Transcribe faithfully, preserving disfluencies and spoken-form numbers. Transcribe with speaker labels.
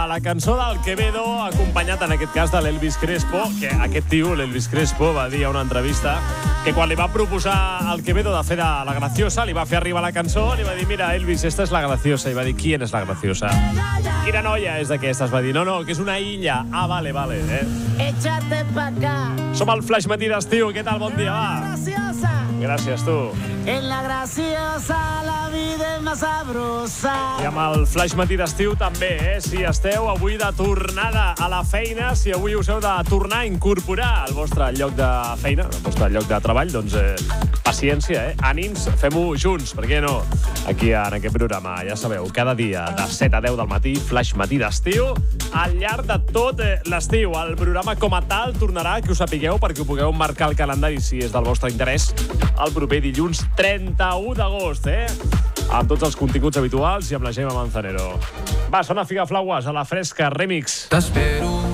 Speaker 1: La cançó del Quevedo, acompanyat en aquest cas de l'Elvis Crespo, que aquest tio, l'Elvis Crespo, va dir a una entrevista que quan li va proposar al Quevedo de fer de la graciosa, li va fer arribar la cançó, li va dir, mira, Elvis, esta és la graciosa. I va dir, ¿quién és la graciosa? Quina noia és d'aquestes? Va dir, no, no, que és una illa. Ah, vale, vale, eh?
Speaker 2: Échate pa' acá.
Speaker 1: Som al Flaix Matí d'estiu. Què tal? Bon dia, va.
Speaker 2: Graciosa.
Speaker 1: Gràcies, tu.
Speaker 2: En la graciosa la vida és més sabrosa.
Speaker 1: I amb el Flaix Matí d'estiu també, eh? Si esteu avui de tornada a la feina, si avui us heu de tornar a incorporar al vostre lloc de feina, al vostre lloc de treball, doncs eh, paciència, eh? Ànims, fem-ho junts, per què no? Aquí en aquest programa, ja sabeu, cada dia de set a deu del matí, Flaix Matí d'estiu, al llarg de tot eh, l'estiu. El programa com a tal tornarà, que ho sapigueu, perquè ho pugueu marcar al calendari si és del vostre interès, el proper dilluns trenta-u d'agost, eh? Amb tots els continguts habituals i amb la Gemma Manzanero. Va, sona Figaflaues a la Fresca Remix.
Speaker 3: T'espero.